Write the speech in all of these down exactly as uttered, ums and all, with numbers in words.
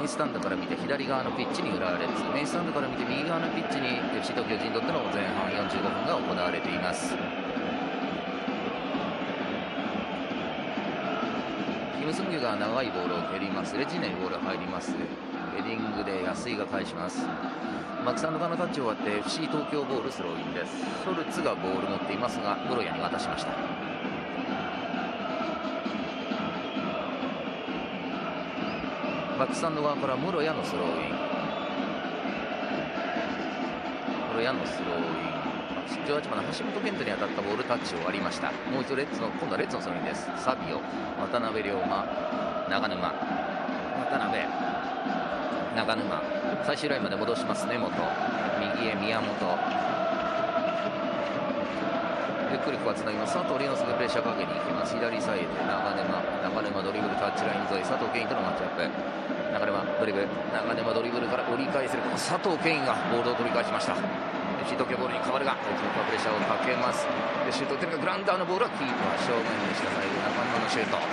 インスタンドから見て左側のピッチに浦和レッズ、メインスタンドから見て右側のピッチに エフシー 東京陣取っての前半よんじゅうごふんが行われています。キム・スンギュが長いボールを蹴ります。レジネにボール入ります。ヘディングで安井が返します。マックス・アンドガーのタッチを割って エフシー 東京ボールスローインです。ショルツがボール持っていますが室谷に渡しました。バックスタンド側から室谷のスローイン、室谷のスローイン、じゅうはちばんの橋本健人に当たったボールタッチを割りました。もう一度レッツの今度はレッツのスローインです。サビオ、渡辺龍馬、長沼、渡辺、長沼、最終ラインまで戻します根本、右へ宮本、ゆっくりここはつなぎます。佐藤龍之介がプレッシャーかけに行きます。左サイド長沼、長沼ドリブルタッチライン沿い、佐藤健とのマッチアップ、長沼ドリブル、長沼ドリブルから折り返せる佐藤健がボールを取り返しました。シュート系ボールに変わるがプレッシャーをかけます。でシュートを打ってるがグラウンダーのボールはキーパー正面でした。最後中沼のシュート、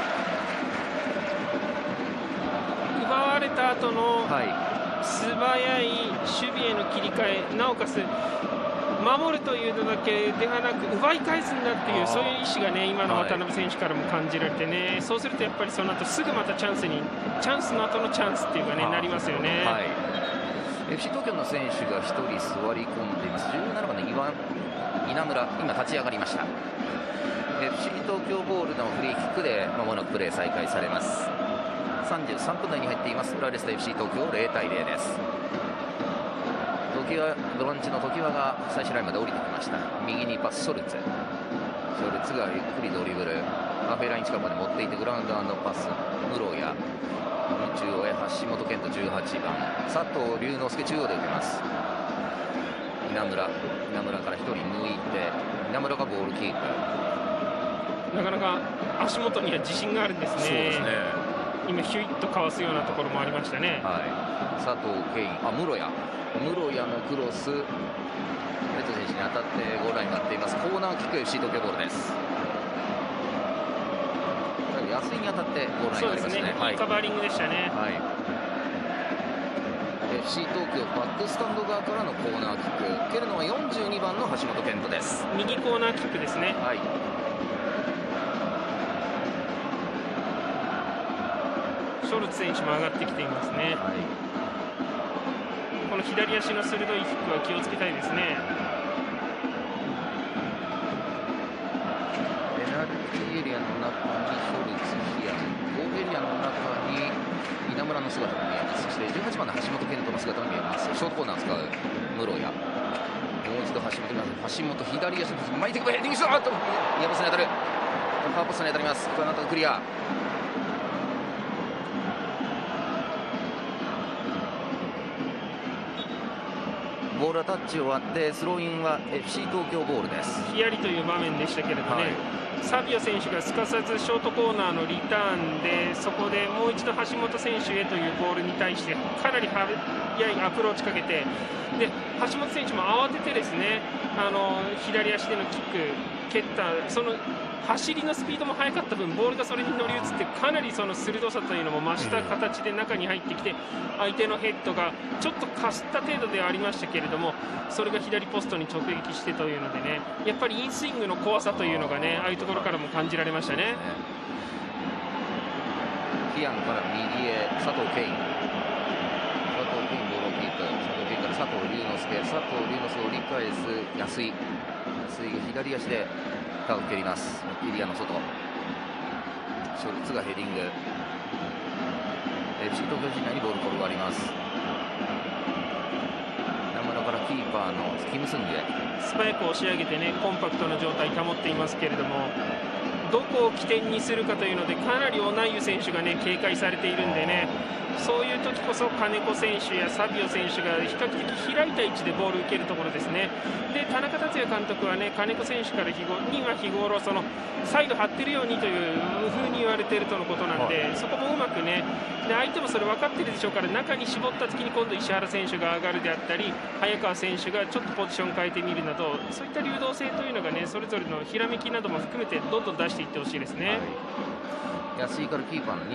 奪われた後のはい素早い守備への切り替え、なおかつ守るというのだけではなく奪い返すんだっていうそういう意思がね今の渡辺選手からも感じられてね、はい、そうするとやっぱりその後すぐまたチャンスにチャンスの後のチャンスっていうかねなりますよね。 はい、エフシー 東京の選手がひとり座り込んでいます。じゅうななばんの岩稲村、今立ち上がりました。 エフシー 東京ボールのフリーキックでまもなくプレー再開されます。さんじゅうさんぷん台に入っています。浦和レッズと エフシー 東京ゼロたいゼロです。常盤ボランチの常盤が最終ラインまで降りてきました。右にパスショルツ、ショルツがゆっくりドリブル、ハーフウェイライン近くまで持っていてグラウンダーのパス、室谷中央へ橋本健人じゅうはちばん、佐藤龍之介中央で受けます。稲村、稲村からひとり抜いて稲村がボールキープ、 なかなか足元には自信があるんですね。 そうですね、 今ヒュイッとかわすようなところもありましたね。 はい、佐藤健、あ室谷室谷のクロス、レッド選手に当たってゴールラインになっています。コーナーキック エフシー 東京ボールです。安井に当たってゴールラインになりましたね。 いいカバーリングでしたね。 はい、エフシー 東京バックスタンド側からのコーナーキック、蹴るのはよんじゅうにばんの橋本健人です。 右コーナーキックですね。 はい、 ショルツ選手も上がってきていますね。はい、この左足の鋭いキックは気をつけたいですね。 ペナルティーエリアの中にショルツ、ヒアン、ゴールエリアの中に稲村の姿が見えます。そしてじゅうはちばんの橋本健人の姿が見えます。ショートコーナーを使う室谷、もう一度橋本、橋本左足の巻いていくヘディングシュート、宮本に当たる、ファーポストに当たります。これはなんとかクリア。ボールはタッチを割ってスローインは エフシー 東京ボールです。 ヒヤリという場面でしたけれどね、はい、サビオ選手がすかさずショートコーナーのリターンでそこでもう一度橋本選手へというボールに対してかなり速いアプローチかけて、で橋本選手も慌ててですねあの左足でのキック蹴った、その走りのスピードも速かった分ボールがそれに乗り移ってかなりその鋭さというのも増した形で中に入ってきて、相手のヘッドがちょっとかすった程度ではありましたけれどもそれが左ポストに直撃してというのでね、やっぱりインスイングの怖さというのがねああいうところからも感じられましたね。 キアンから右へ佐藤健、佐藤健ボールをキープ、佐藤健から佐藤龍之介、佐藤龍之介を折り返す安井、安井が左足でターンを蹴ります。エリアの外、ショルツがヘディング、エフシー 東京陣内にボール転がります。名村からキーパーのキム・スンギュ、 素早く押し上げてねコンパクトな状態保っていますけれども、どこを起点にするかというのでかなりオナイユ選手がね警戒されているんでね、そういう時こそ金子選手やサビオ選手が比較的開いた位置でボールを受けるところですね。で田中達也監督はね金子選手から日頃には日頃そのサイド張ってるようにという風に言われているとのことなんで、そこもうまくねで相手もそれ分かってるでしょうから中に絞った時に今度石原選手が上がるであったり早川選手がちょっとポジション変えてみるなど、そういった流動性というのがねそれぞれのひらめきなども含めてどんどん出していってほしいですね。 はい、安井からキーパーの